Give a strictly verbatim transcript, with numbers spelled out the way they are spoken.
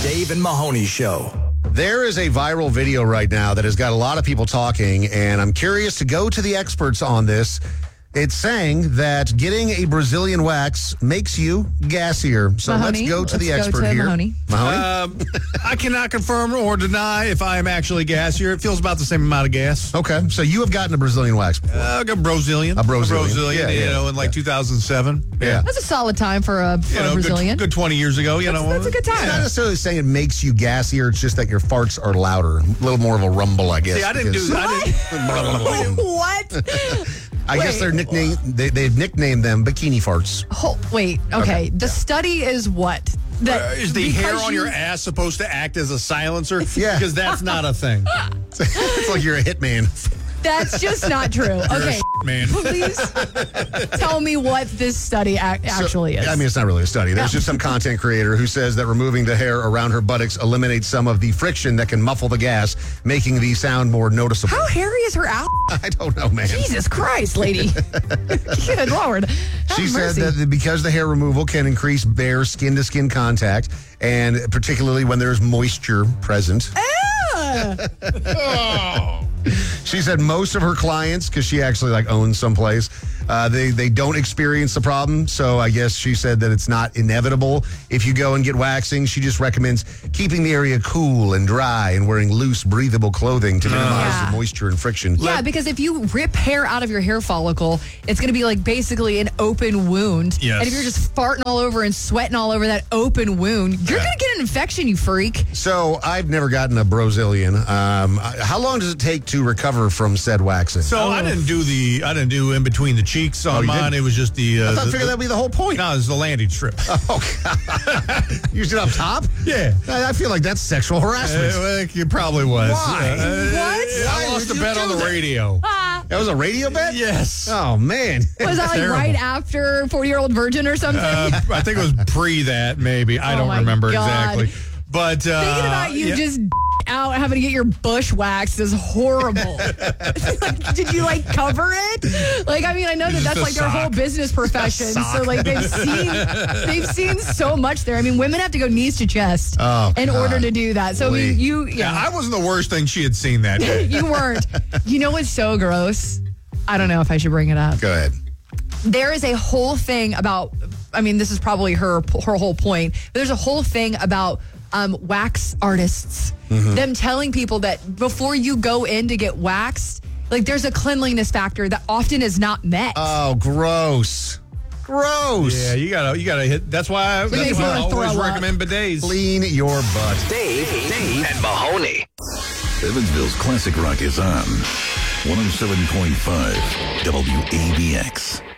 Dave and Mahoney Show. There is a viral video right now that has got a lot of people talking, and I'm curious to go to the experts on this. It's saying that getting a Brazilian wax makes you gassier. So Mahoney, let's go to let's the go expert to here. Mahoney. Mahoney? Um, I cannot confirm or deny if I am actually gassier. It feels about the same amount of gas. Okay, so you have gotten a Brazilian wax before. Uh, I got Brazilian. A Brazilian. Brazilian, Yeah, you yeah. know, in like two thousand seven. Yeah. That's a solid time for a, for You know, a Brazilian. Good, good twenty years ago, you know. That's a good It's not time. necessarily saying it makes you gassier. It's just that your farts are louder. A little more of a rumble, I guess. See, I didn't do because- I didn't, What? I guess Wait. they're nickname. They, they've nicknamed them bikini farts. Oh, wait, okay. Okay, The study is what? That uh, is the because hair on you- your ass supposed to act as a silencer? Yeah. Because that's not a thing. It's like you're a hitman. That's just not true. Okay, Man. please tell me what this study ac- actually So, is. I mean, it's not really a study. There's just some content creator who says that removing the hair around her buttocks eliminates some of the friction that can muffle the gas, making the sound more noticeable. How hairy is her ass? I don't know, man. Jesus Christ, lady. Good Lord. Have She said mercy. that because the hair removal can increase bare skin-to-skin contact, and particularly when there's moisture present. Ah! Oh. She said most of her clients, because she actually like owns someplace, uh, they they don't experience the problem. So I guess she said that it's not inevitable if you go and get waxing. She just recommends keeping the area cool and dry and wearing loose, breathable clothing to minimize Yeah. the moisture and friction. Yeah, because if you rip hair out of your hair follicle, it's going to be like basically an open wound. Yes. And if you're just farting all over and sweating all over that open wound, you're Yeah. going to get an infection, you freak. So I've never gotten a Brazilian. Um, how long does it take to recover from said waxing? So I didn't do the I didn't do in between the cheeks on Oh, you mine. didn't? It was just the. Uh, I thought, the, figured that'd be the whole point. No, it was the landing strip. Oh, God. Use it up top? Yeah. I I feel like that's sexual harassment. Uh, well, it probably was. Why? Uh, What? I Why lost would a you bet do on the that? radio. That was a radio bet? Yes. Oh, man. Was that like Terrible. right after forty-year-old virgin or something? Uh, I think it was pre that, maybe. I Oh don't my remember God. exactly. But uh, Thinking about you yeah. just out having to get your bush waxed is horrible. Like, did you like cover it? Like, I mean, I know that Just that's a like their whole sock. business profession. So sock. like they've seen they've seen so much there. I mean, women have to go knees to chest Oh, in God. order to do that. So I mean, Lee. you Yeah, yeah, I wasn't the worst thing she had seen that day. you weren't. You know what's so gross? I don't know if I should bring it up. Go ahead. There is a whole thing about, I mean, this is probably her her whole point, but there's a whole thing about um, wax artists, them telling people that before you go in to get waxed, like there's a cleanliness factor that often is not met. Oh, gross. Gross. Yeah, you gotta, you gotta hit. That's why, I, makes that's me why I wanna always throw up. recommend bidets. Clean your butt. Dave, Dave and Mahoney. Evansville's classic rock is on one oh seven point five W A B X.